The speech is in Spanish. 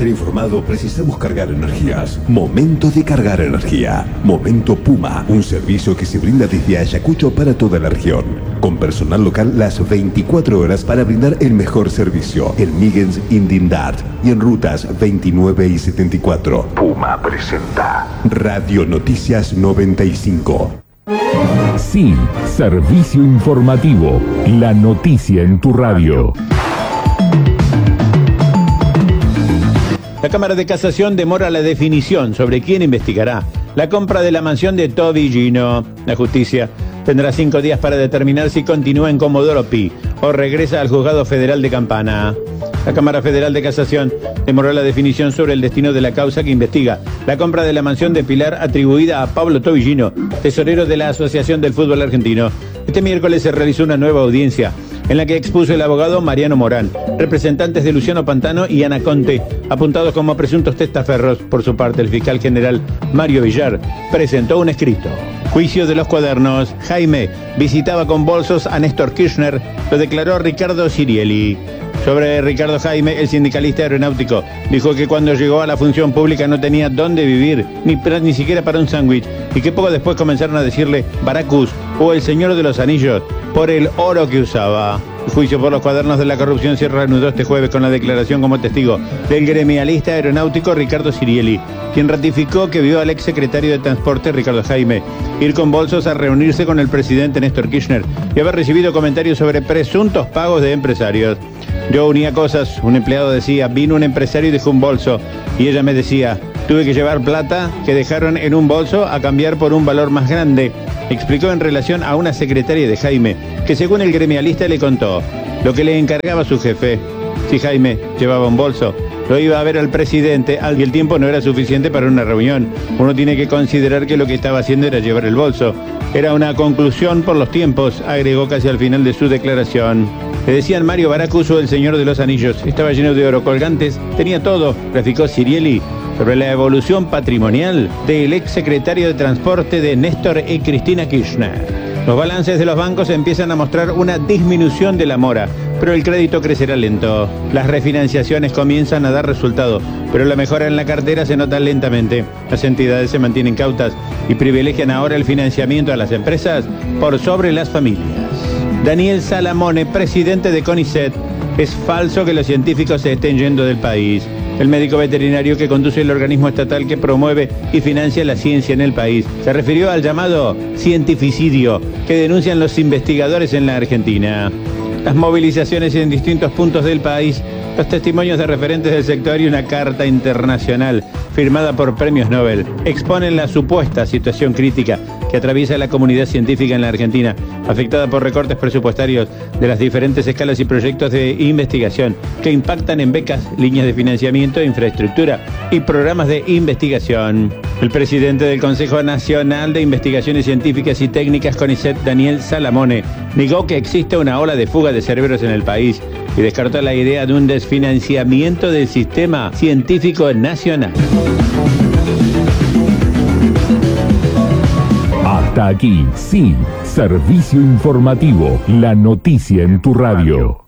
estar informado, precisamos cargar energías. Momento de cargar energía. Momento Puma, un servicio que se brinda desde Ayacucho para toda la región. Con personal local las 24 horas para brindar el mejor servicio. En Migens, Indindad y en rutas 29 y 74. Puma presenta Radio Noticias 95. Sí, servicio informativo. La noticia en tu radio. La Cámara de Casación demora la definición sobre quién investigará la compra de la mansión de Toby Gino. La justicia tendrá 5 días para determinar si continúa en Comodoro Pi o regresa al Juzgado Federal de Campana. La Cámara Federal de Casación demoró la definición sobre el destino de la causa que investiga la compra de la mansión de Pilar atribuida a Pablo Toby Gino, tesorero de la Asociación del Fútbol Argentino. Este miércoles se realizó una nueva audiencia en la que expuso el abogado Mariano Morán, representantes de Luciano Pantano y Ana Conte, apuntados como presuntos testaferros. Por su parte, el fiscal general Mario Villar presentó un escrito. Juicio de los cuadernos. Jaime visitaba con bolsos a Néstor Kirchner, lo declaró Ricardo Sirieli. Sobre Ricardo Jaime, el sindicalista aeronáutico, dijo que cuando llegó a la función pública no tenía dónde vivir, ni siquiera para un sándwich, y que poco después comenzaron a decirle Baracus o el Señor de los Anillos por el oro que usaba. El juicio por los cuadernos de la corrupción se reanudó este jueves con la declaración como testigo del gremialista aeronáutico Ricardo Sirieli, quien ratificó que vio al exsecretario de Transporte Ricardo Jaime ir con bolsos a reunirse con el presidente Néstor Kirchner y haber recibido comentarios sobre presuntos pagos de empresarios. Yo unía cosas, un empleado decía, vino un empresario y dejó un bolso, y ella me decía, tuve que llevar plata que dejaron en un bolso a cambiar por un valor más grande, explicó en relación a una secretaria de Jaime, que según el gremialista le contó lo que le encargaba su jefe. Si Jaime llevaba un bolso, lo iba a ver al presidente y el tiempo no era suficiente para una reunión. Uno tiene que considerar que lo que estaba haciendo era llevar el bolso. Era una conclusión por los tiempos, agregó casi al final de su declaración. Le decían Mario Baracus o el Señor de los Anillos. Estaba lleno de oro colgantes, tenía todo, graficó Sirieli sobre la evolución patrimonial del exsecretario de Transporte de Néstor y Cristina Kirchner. Los balances de los bancos empiezan a mostrar una disminución de la mora, pero el crédito crecerá lento. Las refinanciaciones comienzan a dar resultado, pero la mejora en la cartera se nota lentamente. Las entidades se mantienen cautas y privilegian ahora el financiamiento a las empresas por sobre las familias. Daniel Salamone, presidente de CONICET. Es falso que los científicos se estén yendo del país. El médico veterinario que conduce el organismo estatal que promueve y financia la ciencia en el país se refirió al llamado cientificidio que denuncian los investigadores en la Argentina. Las movilizaciones en distintos puntos del país, los testimonios de referentes del sector y una carta internacional firmada por premios Nobel exponen la supuesta situación crítica que atraviesa la comunidad científica en la Argentina, afectada por recortes presupuestarios de las diferentes escalas y proyectos de investigación que impactan en becas, líneas de financiamiento, infraestructura y programas de investigación. El presidente del Consejo Nacional de Investigaciones Científicas y Técnicas CONICET, Daniel Salamone, negó que existe una ola de fuga de cerebros en el país y descartó la idea de un desfinanciamiento del sistema científico nacional. Hasta aquí, sí, servicio informativo, la noticia en tu radio.